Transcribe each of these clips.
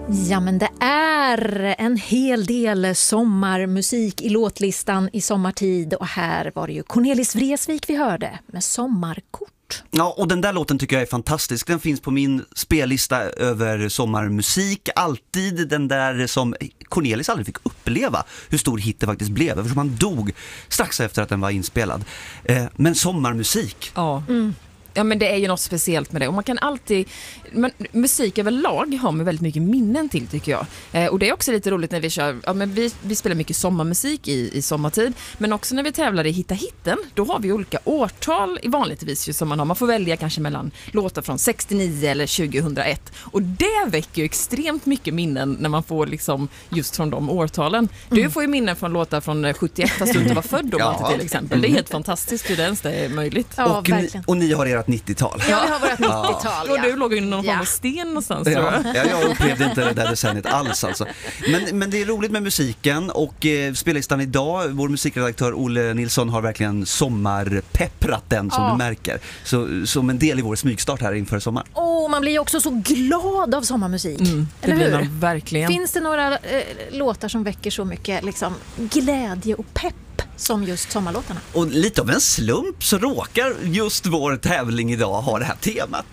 Ja, men det är en hel del sommarmusik i låtlistan i sommartid. Och här var det ju Cornelis Vreeswijk vi hörde med Sommarkort. Ja, och den där låten tycker jag är fantastisk. Den finns på min spellista över sommarmusik. Alltid den där som Cornelis aldrig fick uppleva hur stor hit det faktiskt blev. Eftersom han dog strax efter att den var inspelad. Men sommarmusik. Ja. Ja, men det är ju något speciellt med det. Och man kan alltid... musik överlag har med väldigt mycket minnen till, tycker jag. Och det är också lite roligt när vi kör... Ja, men vi spelar mycket sommarmusik i sommartid. Men också när vi tävlar i Hitta hitten, då har vi olika årtal i vanligtvis ju som man har. Man får välja kanske mellan låtar från 69 eller 2001. Och det väcker ju extremt mycket minnen när man får liksom just från de årtalen. Du får ju minnen från låtar från 71 fast du inte var född då, ja. Till exempel. Det är helt fantastiskt hur det ens är möjligt. Ja, och ni har ert 90-tal. Ja, vi har vårt 90-tal. Och du låg i någon form av sten någonstans. Jag upplevde inte det där decenniet alls alltså. Men det är roligt med musiken och spellistan idag, vår musikredaktör Olle Nilsson har verkligen sommarpepprat den som du märker. Så som en del i vår smygstart här inför sommar. Man blir ju också så glad av sommarmusik. Eller hur? Man verkligen. Finns det några låtar som väcker så mycket liksom, glädje och pepp som just sommarlåtarna? Och lite av en slump så råkar just vår tävling idag ha det här temat.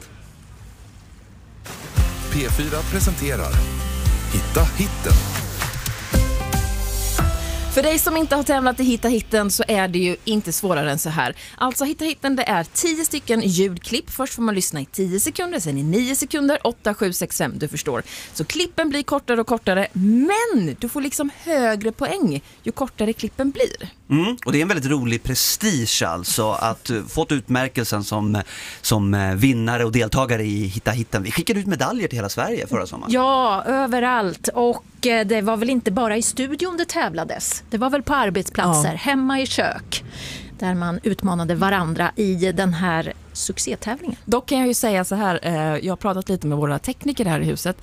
P4 presenterar Hitta hitten. För dig som inte har tävlat i Hitta hitten så är det ju inte svårare än så här. Alltså Hitta hitten, det är 10 stycken ljudklipp. Först får man lyssna i 10 sekunder, sen i 9 sekunder, 8, 7, 6, 5, du förstår. Så klippen blir kortare och kortare, men du får liksom högre poäng ju kortare klippen blir. Och det är en väldigt rolig prestige alltså att fått utmärkelsen som vinnare och deltagare i Hitta hitten. Vi skickade ut medaljer till hela Sverige förra sommaren. Ja, överallt. Och det var väl inte bara i studion det tävlades. Det var väl på arbetsplatser, hemma i kök, där man utmanade varandra i den här succétävlingen. Dock kan jag ju säga så här, jag har pratat lite med våra tekniker här i huset.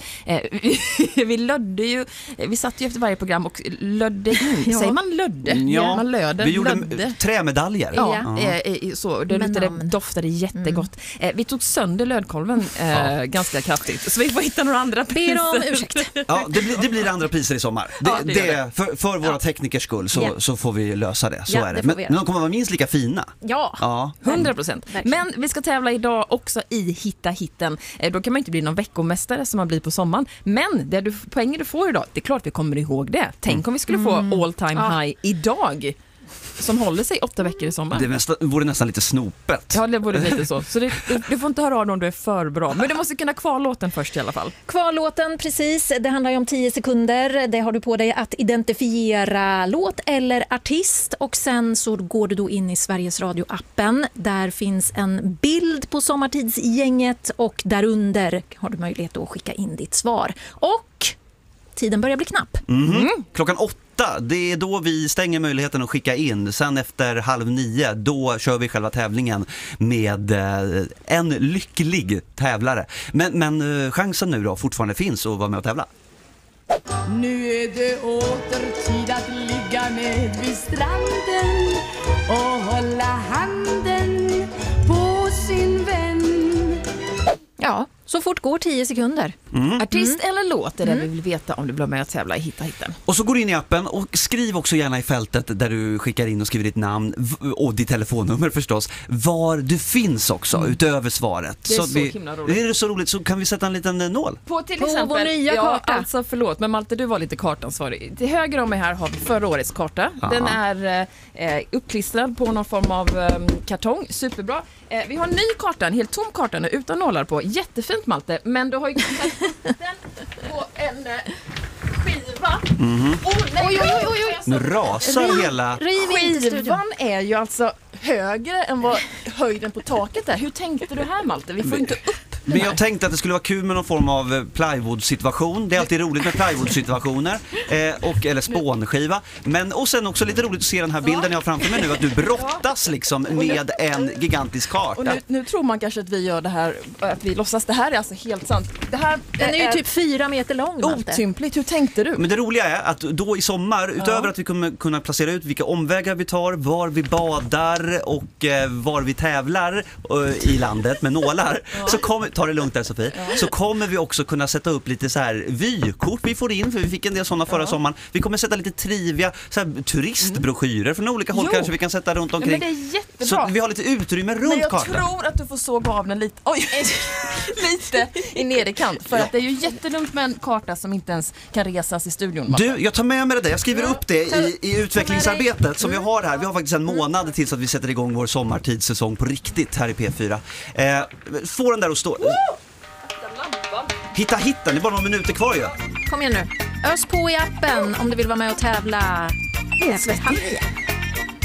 Vi satt ju efter varje program och lödde in. Ja. Säger man lödde? Ja, man lödde. Vi gjorde trämedaljer. Så det doftade jättegott. Vi tog sönder lödkolven ganska kraftigt. Så vi får hitta några andra priser. Ber om ursäkt. Ja, det blir andra priser i sommar. För våra teknikers skull så får vi lösa det. Så är det. Men de kommer vara minst lika fina. Ja. 100%. Men vi ska tävla idag också i Hitta hitten. Då kan man inte bli någon veckomästare som man blir på sommaren. Men poängen du får idag, det är klart vi kommer ihåg det. Tänk om vi skulle få all time high idag. Som håller sig 8 veckor i sommar. Det vore nästan lite snopet. Ja, det vore lite så. Så du får inte höra av om du är för bra. Men du måste kunna kvarlåten först i alla fall. Kvarlåten, precis. Det handlar ju om 10 sekunder. Det har du på dig att identifiera låt eller artist. Och sen så går du då in i Sveriges Radio-appen. Där finns en bild på sommartidsgänget. Och därunder har du möjlighet att skicka in ditt svar. Och tiden börjar bli knapp. Klockan 8. Det är då vi stänger möjligheten att skicka in. Sen efter 8:30 då kör vi själva tävlingen med en lycklig tävlare. Men chansen nu då fortfarande finns att vara med och tävla. Nu är det åter tid att ligga med vid stranden och hålla handen på sin vän. Ja, så fort går 10 sekunder. Artist eller låt är det vi vill veta om du blir med att tävla i Hitta hitten. Och så går du in i appen och skriv också gärna i fältet där du skickar in och skriver ditt namn och ditt telefonnummer förstås. Var du finns också utöver svaret. Det är så himla roligt. Det är så roligt, så kan vi sätta en liten nål. På exempel, vår nya karta. Alltså förlåt, men Malte, du var lite kartansvarig. Till höger om mig här har vi förra årets karta. Den är uppklistrad på någon form av kartong. Superbra. Vi har en ny karta, en helt tom karta nu utan nålar på. Jättefint, Malte, men du har ju den på en skiva. Oj. Nu rasar hela... Skivan är ju alltså högre än vad höjden på taket är. Hur tänkte du här, Malte? Vi får inte upp. Men jag tänkte att det skulle vara kul med någon form av plywood-situation. Det är alltid roligt med plywood-situationer eller spånskiva. Och sen också lite roligt att se den här bilden jag har framför mig nu, att du brottas liksom med en gigantisk karta. Och nu tror man kanske att vi gör det här, att vi låtsas. Det här är alltså helt sant. Det här den är ju typ 4 meter lång. Otympligt. Hur tänkte du? Men det roliga är att då i sommar, utöver att vi kommer kunna placera ut vilka omvägar vi tar, var vi badar och var vi tävlar i landet med nålar, så ta det lugnt där Sofie. Så kommer vi också kunna sätta upp lite så här vykort vi får in, för vi fick en del sådana förra sommaren. Vi kommer sätta lite trivia, så här, turistbroschyrer från olika håll kanske vi kan sätta runt omkring. Men det är jättebra. Så vi har lite utrymme runt kartan. Men jag tror att du får såga av den lite, lite i nederkant. För att det är ju jättelugnt med en karta som inte ens kan resas i studion. Du, jag tar med mig det. Jag skriver upp det i utvecklingsarbetet som vi har här. Vi har faktiskt en månad tills att vi sätter igång vår sommartidssäsong på riktigt här i P4. Få den där att stå. Hitta hitten, det är bara några minuter kvar ju. Kom igen nu. Ös på i appen om du vill vara med och tävla.